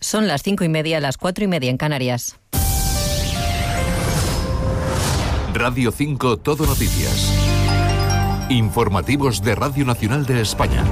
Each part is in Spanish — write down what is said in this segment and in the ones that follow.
Son las 5:30, las 4:30 en Canarias. Radio 5 Todo Noticias. Informativos de Radio Nacional de España.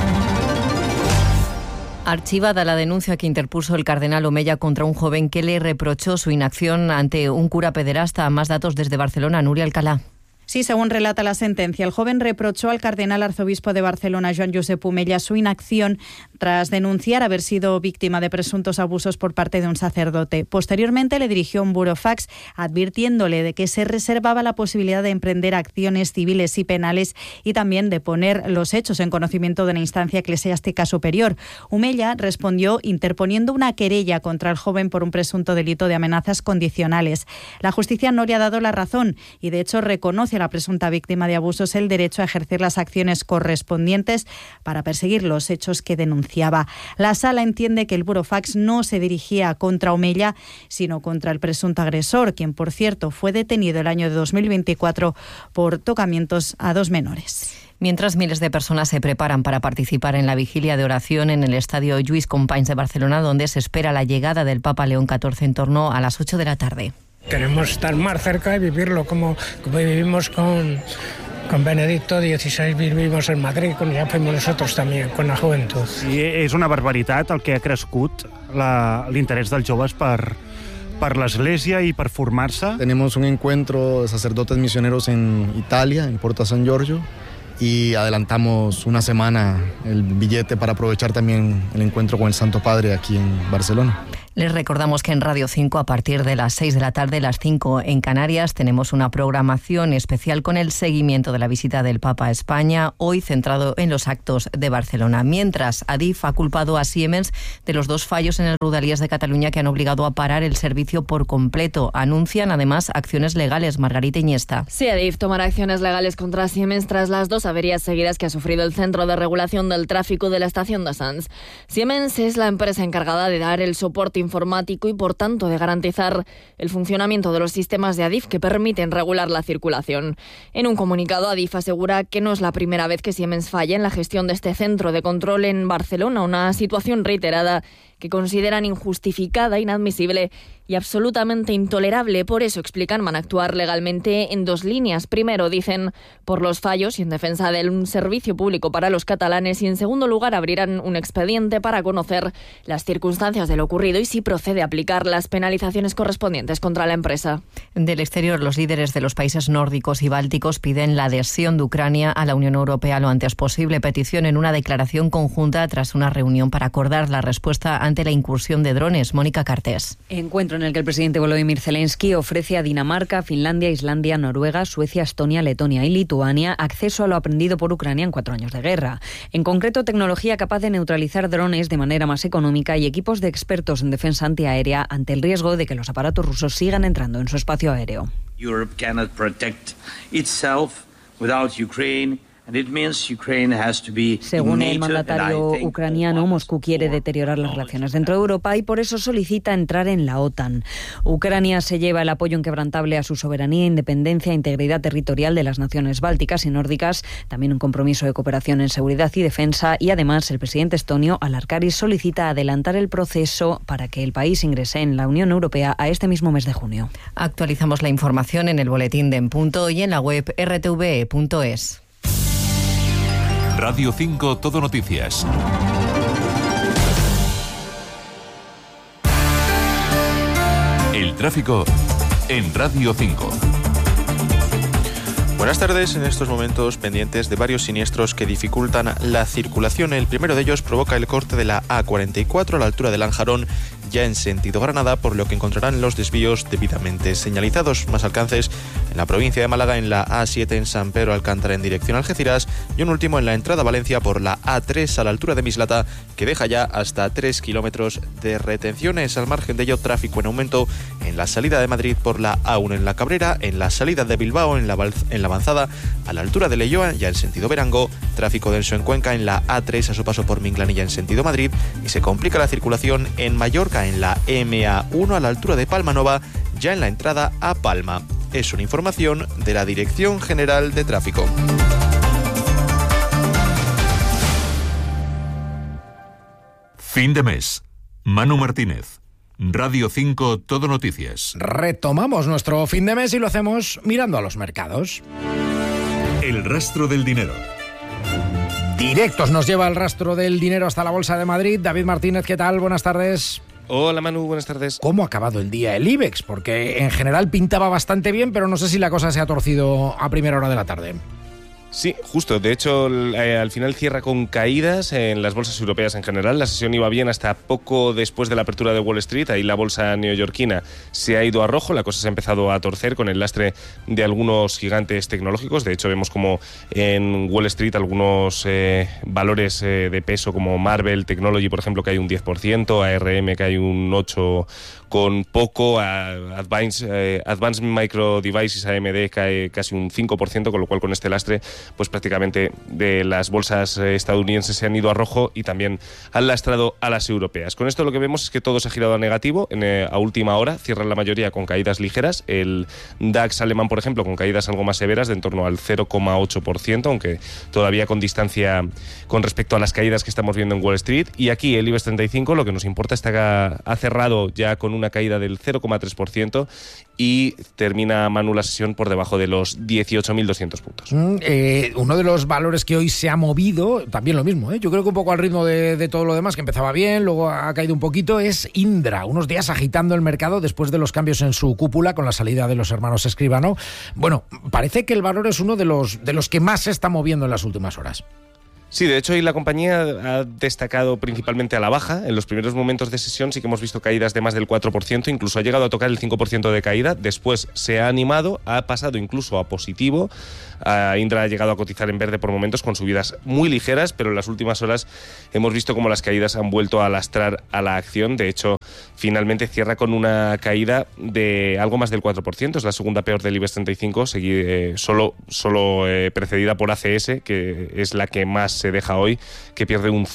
Archivada la denuncia que interpuso el cardenal Omeya contra un joven que le reprochó su inacción ante un cura pederasta. Más datos desde Barcelona, Núria Alcalá. Sí, según relata la sentencia, el joven reprochó al cardenal arzobispo de Barcelona, Joan Josep Omella, su inacción tras denunciar haber sido víctima de presuntos abusos por parte de un sacerdote. Posteriormente le dirigió un burofax advirtiéndole de que se reservaba la posibilidad de emprender acciones civiles y penales y también de poner los hechos en conocimiento de la instancia eclesiástica superior. Omella respondió interponiendo una querella contra el joven por un presunto delito de amenazas condicionales. La justicia no le ha dado la razón y, de hecho, reconoce a la presunta víctima de abusos el derecho a ejercer las acciones correspondientes para perseguir los hechos que denunciaba. La sala entiende que el burofax no se dirigía contra Omella, sino contra el presunto agresor, quien, por cierto, fue detenido el año de 2024 por tocamientos a 2 menores. Mientras miles de personas se preparan para participar en la vigilia de oración en el estadio Lluís Companys de Barcelona, donde se espera la llegada del Papa León XIV en torno a las 8 de la tarde. Queremos estar más cerca y vivirlo como vivimos con Benedicto XVI, vivimos en Madrid, ya fuimos nosotros también, con la juventud. I és una barbaritat el que ha crescut l'interès dels joves per l'Església y per formar-se. Tenemos un encuentro de sacerdotes misioneros en Italia, en Porta San Giorgio, y adelantamos una semana el billete para aprovechar también el encuentro con el Santo Padre aquí en Barcelona. Les recordamos que en Radio 5, a partir de las 6 de la tarde, las 5 en Canarias, tenemos una programación especial con el seguimiento de la visita del Papa a España, hoy centrado en los actos de Barcelona. Mientras, Adif ha culpado a Siemens de los 2 fallos en el Rodalies de Cataluña que han obligado a parar el servicio por completo. Anuncian, además, acciones legales. Margarita Iniesta. Sí, Adif tomará acciones legales contra Siemens tras las 2 averías seguidas que ha sufrido el Centro de Regulación del Tráfico de la estación de Sants. Siemens es la empresa encargada de dar el soporte informático y, por tanto, de garantizar el funcionamiento de los sistemas de Adif que permiten regular la circulación. En un comunicado, Adif asegura que no es la primera vez que Siemens falla en la gestión de este centro de control en Barcelona, una situación reiterada que consideran injustificada, inadmisible y absolutamente intolerable. Por eso, explican, van a actuar legalmente en 2 líneas. Primero, dicen, por los fallos y en defensa de un servicio público para los catalanes, y en segundo lugar, abrirán un expediente para conocer las circunstancias de lo ocurrido y si procede a aplicar las penalizaciones correspondientes contra la empresa. Del exterior, los líderes de los países nórdicos y bálticos piden la adhesión de Ucrania a la Unión Europea lo antes posible. Petición en una declaración conjunta tras una reunión para acordar la respuesta ante la incursión de drones. Mónica Cartés. Encuentro en el que el presidente Volodymyr Zelensky ofrece a Dinamarca, Finlandia, Islandia, Noruega, Suecia, Estonia, Letonia y Lituania acceso a lo aprendido por Ucrania en 4 años de guerra. En concreto, tecnología capaz de neutralizar drones de manera más económica y equipos de expertos en defensa antiaérea ante el riesgo de que los aparatos rusos sigan entrando en su espacio aéreo. Europe cannot protect itself without Ukraine. Según el mandatario ucraniano, Moscú quiere deteriorar las relaciones dentro de Europa y por eso solicita entrar en la OTAN. Ucrania se lleva el apoyo inquebrantable a su soberanía, independencia e integridad territorial de las naciones bálticas y nórdicas, también un compromiso de cooperación en seguridad y defensa, y además el presidente estonio, Alarkaris, solicita adelantar el proceso para que el país ingrese en la Unión Europea a este mismo mes de junio. Actualizamos la información en el boletín de En Punto y en la web rtve.es. Radio 5 Todo Noticias. El tráfico en Radio 5. Buenas tardes. En estos momentos pendientes de varios siniestros que dificultan la circulación. El primero de ellos provoca el corte de la A44 a la altura de Lanjarón, ya en sentido Granada, por lo que encontrarán los desvíos debidamente señalizados. Más alcances en la provincia de Málaga, en la A7 en San Pedro Alcántara en dirección a Algeciras, y un último en la entrada a Valencia por la A3 a la altura de Mislata, que deja ya hasta 3 kilómetros de retenciones. Al margen de ello, tráfico en aumento en la salida de Madrid por la A1 en la Cabrera, en la salida de Bilbao en la avanzada a la altura de Leioa, ya en sentido Verango, tráfico denso en Cuenca en la A3 a su paso por Minclanilla en sentido Madrid, y se complica la circulación en Mallorca en la MA1 a la altura de Palmanova, ya en la entrada a Palma. Es una información de la Dirección General de Tráfico. Fin de mes. Manu Martínez, Radio 5 Todo Noticias. Retomamos nuestro fin de mes y lo hacemos mirando a los mercados. El rastro del dinero. Directos nos lleva el rastro del dinero hasta la Bolsa de Madrid. David Martínez, ¿qué tal? Buenas tardes. Hola Manu, buenas tardes. ¿Cómo ha acabado el día el IBEX? Porque en general pintaba bastante bien, pero no sé si la cosa se ha torcido a primera hora de la tarde. Sí, justo. De hecho, al final cierra con caídas en las bolsas europeas en general. La sesión iba bien hasta poco después de la apertura de Wall Street. Ahí la bolsa neoyorquina se ha ido a rojo. La cosa se ha empezado a torcer con el lastre de algunos gigantes tecnológicos. De hecho, vemos como en Wall Street algunos valores de peso como Marvell Technology, por ejemplo, que hay un 10%, ARM que hay un 8% con poco, Advanced Micro Devices, AMD, cae casi un 5%, con lo cual con este lastre pues prácticamente de las bolsas estadounidenses se han ido a rojo y también han lastrado a las europeas. Con esto lo que vemos es que todo se ha girado a negativo a última hora, cierran la mayoría con caídas ligeras, el DAX alemán por ejemplo con caídas algo más severas de en torno al 0,8%, aunque todavía con distancia con respecto a las caídas que estamos viendo en Wall Street, y aquí el IBEX 35 lo que nos importa es que ha cerrado ya con una caída del 0,3% y termina, Manu, la sesión por debajo de los 18.200 puntos. Uno de los valores que hoy se ha movido, también lo mismo, yo creo que un poco al ritmo de todo lo demás, que empezaba bien, luego ha caído un poquito, es Indra, unos días agitando el mercado después de los cambios en su cúpula con la salida de los hermanos Escribano. Bueno, parece que el valor es uno de los que más se está moviendo en las últimas horas. Sí, de hecho hoy la compañía ha destacado principalmente a la baja. En los primeros momentos de sesión sí que hemos visto caídas de más del 4%, incluso ha llegado a tocar el 5% de caída. Después se ha animado, ha pasado incluso a positivo. Indra ha llegado a cotizar en verde por momentos con subidas muy ligeras, pero en las últimas horas hemos visto cómo las caídas han vuelto a lastrar a la acción. De hecho, finalmente cierra con una caída de algo más del 4%. Es la segunda peor del IBEX 35, solo precedida por ACS, que es la que más se deja hoy, que pierde un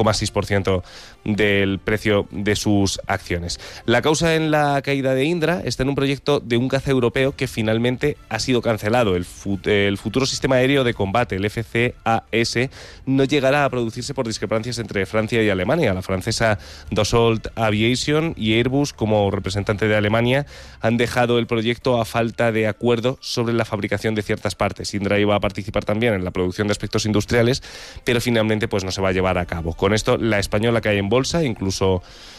5,6% del precio de sus acciones. La causa en la caída de Indra está en un proyecto de un caza europeo que finalmente ha sido cancelado. El futuro sistema aéreo de combate, el FCAS, no llegará a producirse por discrepancias entre Francia y Alemania. La francesa Dassault Aviation y Airbus, como representante de Alemania, han dejado el proyecto a falta de acuerdo sobre la fabricación de ciertas partes. Indra iba a participar también en la producción de aspectos industriales, pero finalmente pues no se va a llevar a cabo. Con esto, la española cae en bolsa, incluso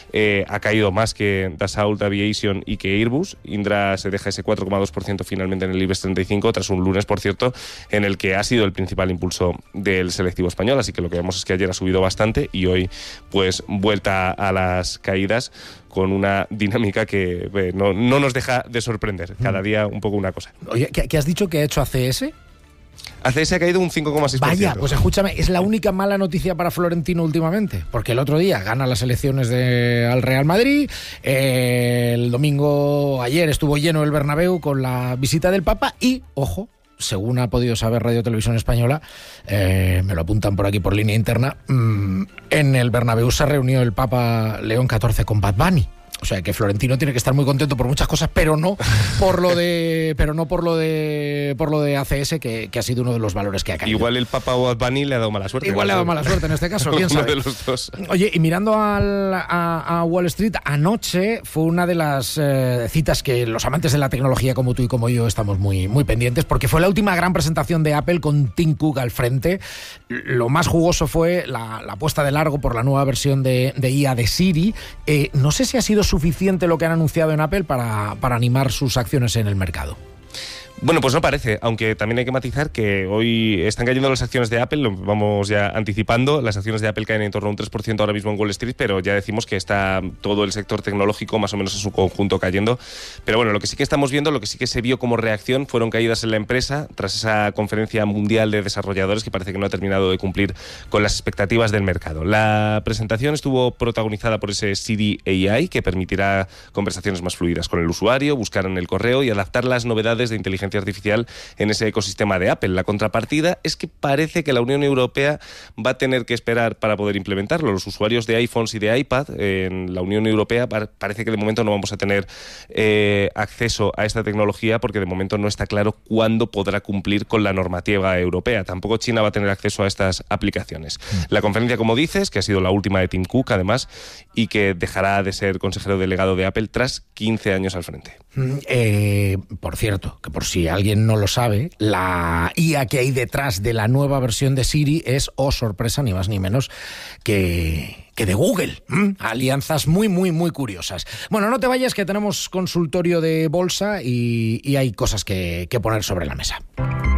ha caído más que Dassault Aviation y que Airbus. Indra se deja ese 4,2% finalmente en el IBEX 35, tras un lunes, por cierto, en el que ha sido el principal impulso del selectivo español. Así que lo que vemos es que ayer ha subido bastante y hoy pues vuelta a las caídas con una dinámica que no nos deja de sorprender. Cada día un poco una cosa. Oye, ¿qué has dicho que ha hecho ACS? ACS ha caído un 5,6%. Vaya, pues escúchame, es la única mala noticia para Florentino últimamente, porque el otro día gana las elecciones al Real Madrid, el domingo, ayer estuvo lleno el Bernabéu con la visita del Papa y, ojo, según ha podido saber Radio Televisión Española, me lo apuntan por aquí por línea interna, en el Bernabéu se reunió el Papa León XIV con Bad Bunny. O sea, que Florentino tiene que estar muy contento por muchas cosas, pero no por lo de ACS, que ha sido uno de los valores que ha caído. Igual el Papa o Bad Bunny le ha dado mala suerte. Igual le ha dado mala suerte en este caso, quién sabe. Uno de los dos. Oye, y mirando a Wall Street, anoche fue una de las citas que los amantes de la tecnología como tú y como yo estamos muy, muy pendientes, porque fue la última gran presentación de Apple con Tim Cook al frente. Lo más jugoso fue la apuesta de largo por la nueva versión de IA de Siri. No sé si ha sido suficiente lo que han anunciado en Apple para animar sus acciones en el mercado. Bueno, pues no parece, aunque también hay que matizar que hoy están cayendo las acciones de Apple, lo vamos ya anticipando, las acciones de Apple caen en torno a un 3% ahora mismo en Wall Street, pero ya decimos que está todo el sector tecnológico más o menos en su conjunto cayendo. Pero bueno, lo que sí que estamos viendo, lo que sí que se vio como reacción fueron caídas en la empresa tras esa conferencia mundial de desarrolladores que parece que no ha terminado de cumplir con las expectativas del mercado. La presentación estuvo protagonizada por ese Siri AI que permitirá conversaciones más fluidas con el usuario, buscar en el correo y adaptar las novedades de inteligencia inteligencia artificial en ese ecosistema de Apple. La contrapartida es que parece que la Unión Europea va a tener que esperar para poder implementarlo. Los usuarios de iPhones y de iPad en la Unión Europea parece que de momento no vamos a tener acceso a esta tecnología porque de momento no está claro cuándo podrá cumplir con la normativa europea. Tampoco China va a tener acceso a estas aplicaciones. La conferencia, como dices, que ha sido la última de Tim Cook, además, y que dejará de ser consejero delegado de Apple tras 15 años al frente. Por cierto, que por si alguien no lo sabe, la IA que hay detrás de la nueva versión de Siri es, oh sorpresa, ni más ni menos que de Google. Alianzas muy, muy, muy curiosas. Bueno, no te vayas, que tenemos consultorio de bolsa y hay cosas que poner sobre la mesa.